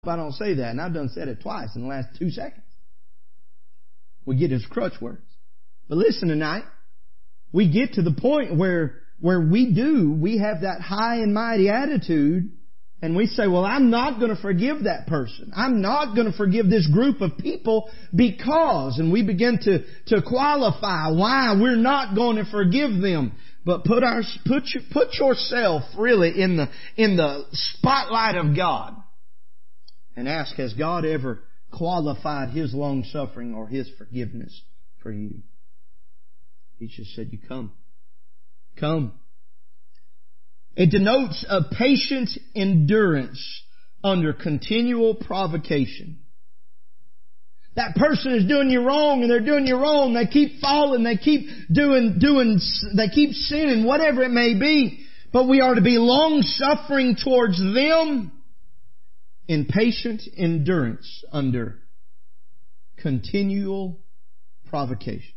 I don't say that, and I've done said it twice in the last 2 seconds. We get his crutch words. But listen tonight, we get to the point where we have that high and mighty attitude, and we say, well, I'm not going to forgive that person. I'm not going to forgive this group of people because, and we begin to qualify why we're not going to forgive them. But put yourself really in the spotlight of God and ask, has God ever qualified His long suffering or His forgiveness for you? He just said, you come. Come. It denotes a patient endurance under continual provocation. That person is doing you wrong, and they're doing you wrong. They keep falling. They keep they keep sinning, whatever it may be. But we are to be long-suffering towards them in patient endurance under continual provocation.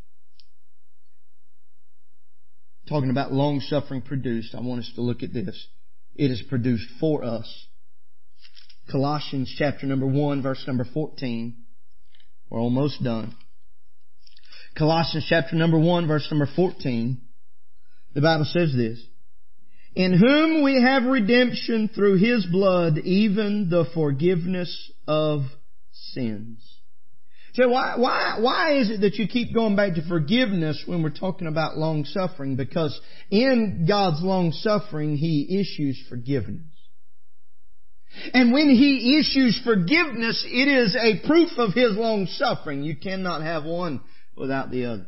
Talking about long-suffering produced, I want us to look at this. It is produced for us. Colossians chapter number 1, verse number 14. We're almost done. Colossians chapter number 1, verse number 14. The Bible says this: in whom we have redemption through His blood, even the forgiveness of sins. So why is it that you keep going back to forgiveness when we're talking about long suffering? Because in God's long suffering, He issues forgiveness. And when He issues forgiveness, it is a proof of His long suffering. You cannot have one without the other.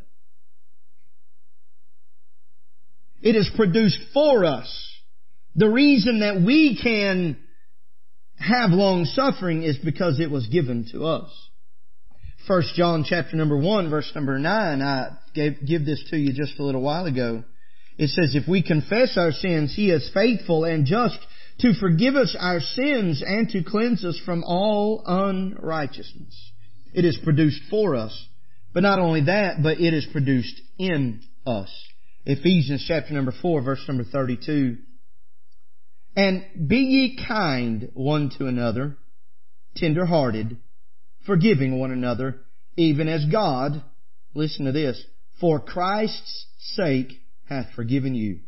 It is produced for us. The reason that we can have long suffering is because it was given to us. 1 John chapter number 1, verse number 9, I give this to you just a little while ago. It says, if we confess our sins, He is faithful and just to forgive us our sins and to cleanse us from all unrighteousness. It is produced for us. But not only that, but it is produced in us. Ephesians chapter number 4, verse number 32. And be ye kind one to another, tender-hearted, forgiving one another, even as God, listen to this, for Christ's sake hath forgiven you.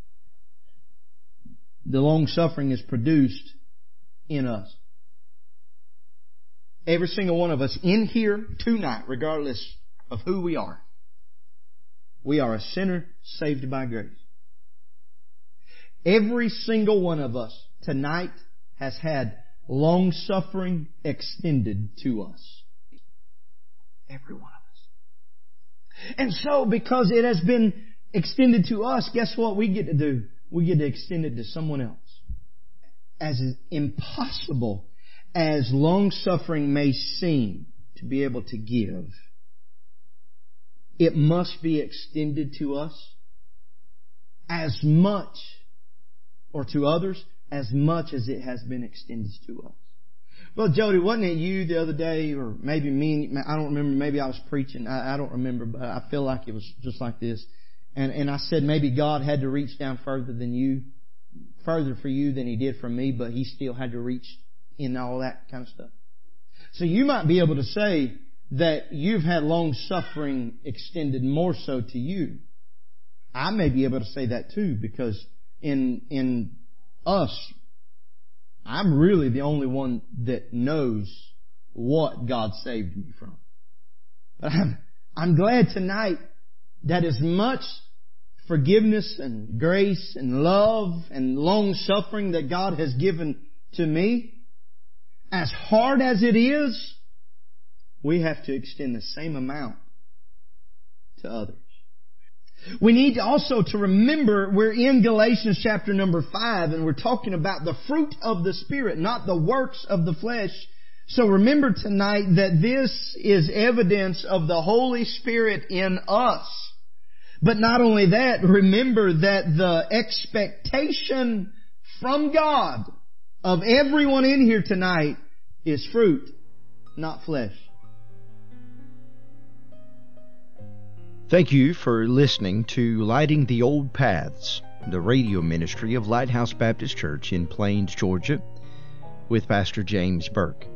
The long suffering is produced in us. Every single one of us in here tonight, regardless of who we are a sinner saved by grace. Every single one of us tonight has had long suffering extended to us. Every one of us. And so, because it has been extended to us, guess what we get to do? We get to extend it to someone else. As impossible as long suffering may seem to be able to give, it must be extended to us as much, or to others, as much as it has been extended to us. Well, Jody, wasn't it you the other day, or maybe me, I don't remember, maybe I was preaching, I don't remember, but I feel like it was just like this. And I said maybe God had to reach down further for you than He did for me, but He still had to reach in all that kind of stuff. So you might be able to say that you've had long suffering extended more so to you. I may be able to say that too, because in us, I'm really the only one that knows what God saved me from. But I'm glad tonight that as much forgiveness and grace and love and long suffering that God has given to me, as hard as it is, we have to extend the same amount to others. We need also to remember we're in Galatians chapter number 5, and we're talking about the fruit of the Spirit, not the works of the flesh. So remember tonight that this is evidence of the Holy Spirit in us. But not only that, remember that the expectation from God of everyone in here tonight is fruit, not flesh. Thank you for listening to Lighting the Old Paths, the radio ministry of Lighthouse Baptist Church in Plains, Georgia. with Pastor James Burke.